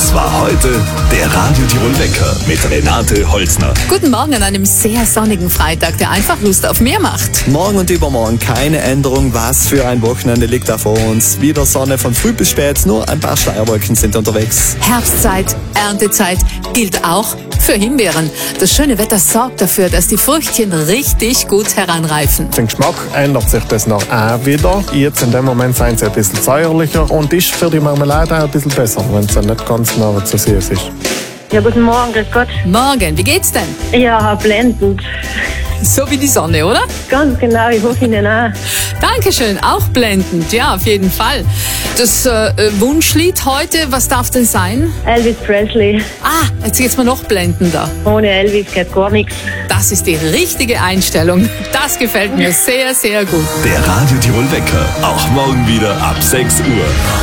Das war heute der Radio Tirol Wecker mit Renate Holzner. Guten Morgen an einem sehr sonnigen Freitag, der einfach Lust auf mehr macht. Morgen und übermorgen keine Änderung. Was für ein Wochenende liegt da vor uns. Wieder Sonne von früh bis spät, nur ein paar Schleierwolken sind unterwegs. Herbstzeit, Erntezeit gilt auch für Himbeeren. Das schöne Wetter sorgt dafür, dass die Früchtchen richtig gut heranreifen. Für den Geschmack ändert sich das noch auch wieder. Jetzt in dem Moment sind sie ein bisschen säuerlicher und ist für die Marmelade auch ein bisschen besser, wenn es nicht ganz nah zu süß ist. Ja, guten Morgen, grüß Gott. Morgen, wie geht's denn? Ja, blendend. So wie die Sonne, oder? Ganz genau, ich hoffe Ihnen auch. Dankeschön, auch blendend, ja, auf jeden Fall. Das Wunschlied heute, was darf denn sein? Elvis Presley. Ah, jetzt geht's mir noch blendender. Ohne Elvis geht gar nichts. Das ist die richtige Einstellung. Das gefällt mir sehr, sehr gut. Der Radio Tirol Wecker, auch morgen wieder ab 6 Uhr.